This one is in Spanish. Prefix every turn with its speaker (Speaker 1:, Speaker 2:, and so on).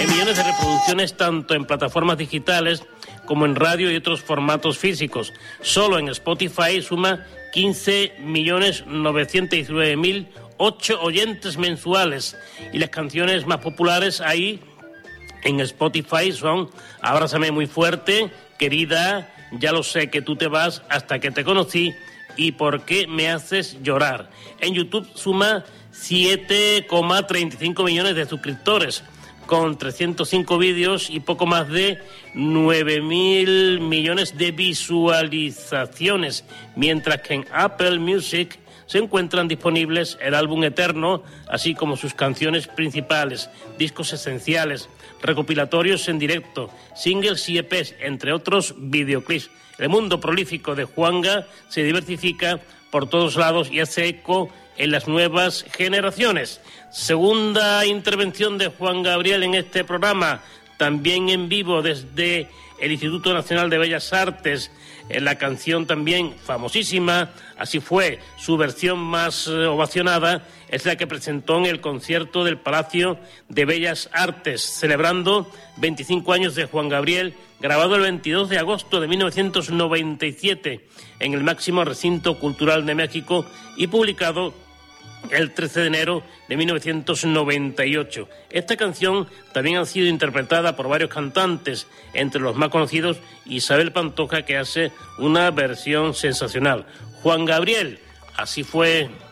Speaker 1: en millones de reproducciones tanto en plataformas digitales como en radio y otros formatos físicos. Solo en Spotify suma 15.919.008 oyentes mensuales, y las canciones más populares ahí en Spotify son Abrázame muy fuerte, Querida, Ya lo sé que tú te vas, Hasta que te conocí y ¿Por qué me haces llorar? En YouTube suma 7,35 millones de suscriptores, con 305 vídeos y poco más de 9.000 millones de visualizaciones, mientras que en Apple Music se encuentran disponibles el álbum Eterno, así como sus canciones principales, discos esenciales, recopilatorios en directo, singles y EPs, entre otros videoclips. El mundo prolífico de Juanga se diversifica por todos lados y hace eco en las nuevas generaciones. Segunda intervención de Juan Gabriel en este programa, también en vivo desde el Instituto Nacional de Bellas Artes, en la canción también famosísima, Así fue, su versión más ovacionada, es la que presentó en el concierto del Palacio de Bellas Artes, celebrando 25 años de Juan Gabriel, grabado el 22 de agosto de 1997 en el máximo recinto cultural de México y publicado el 13 de enero de 1998. Esta canción también ha sido interpretada por varios cantantes, entre los más conocidos Isabel Pantoja, que hace una versión sensacional. Juan Gabriel, Así fue.